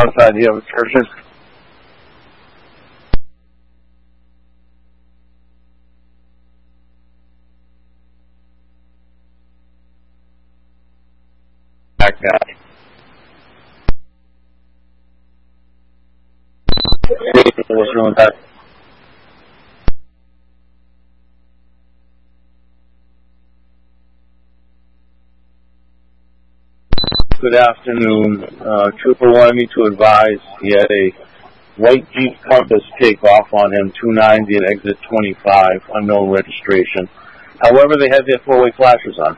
Outside, you have excursions? Back that. What's wrong with that? Good afternoon. Trooper wanted me to advise he had a white Jeep Compass take off on him, 290 at exit 25, unknown registration. However, they had their four-way flashers on.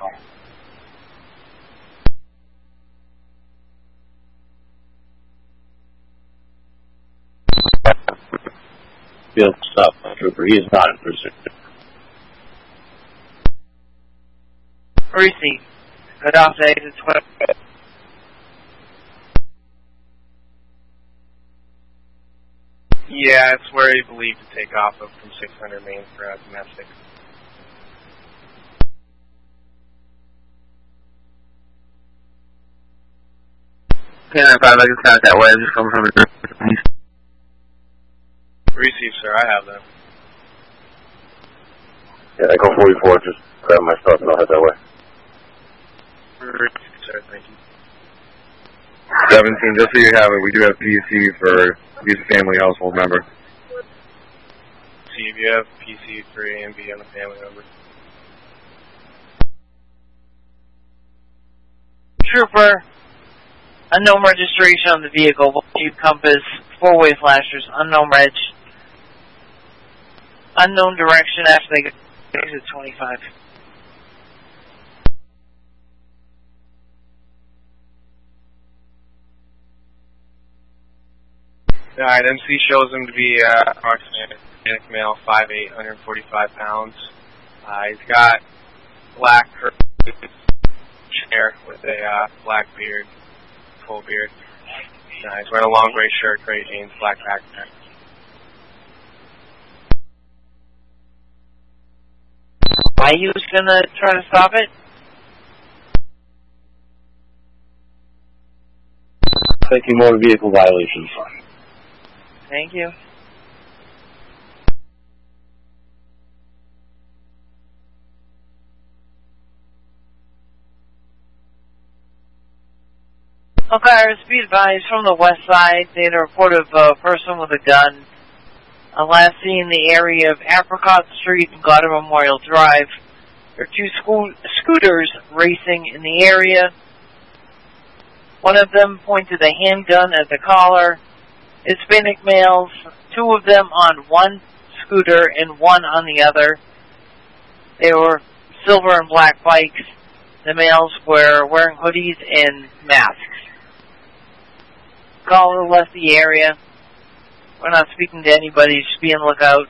Field stop, Trooper. He is not in pursuit. Receive. Good off to exit 25. Yeah, it's where he believed to take off of from 600 Main for domestic. Okay, if I like to start that way, I'm just coming from the Receive, sir. I have them. Yeah, I go 44, just grab my stuff and I'll head that way. Receive, sir. Thank you. 17, just so you have it, we do have PC for use of family household member. See if you have PC for A and B on the family member. Trooper, unknown registration on the vehicle, Jeep Compass, four-way flashers, unknown reg, unknown direction after they get to exit 25. Alright, MC shows him to be approximately Hispanic male, 5'8", 145 pounds. He's got black hair with a black beard, full beard. He's wearing a long gray shirt, gray jeans, black backpack. Why he was gonna try to stop it? Taking motor vehicle violations. Thank you. Okay, be advised from the west side, they had a report of a person with a gun. Last seen in the area of Apricot Street and Goddard Memorial Drive. There are two scooters racing in the area. One of them pointed a handgun at the caller. Hispanic males, two of them on one scooter and one on the other. They were silver and black bikes. The males were wearing hoodies and masks. Caller left the area. We're not speaking to anybody, just be on the lookout.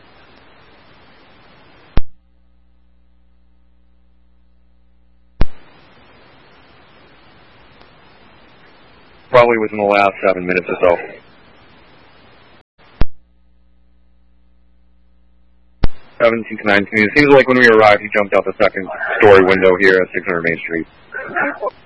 Probably within the last 7 minutes or so. 17 to 19. It seems like when we arrived, he jumped out the second story window here at 600 Main Street.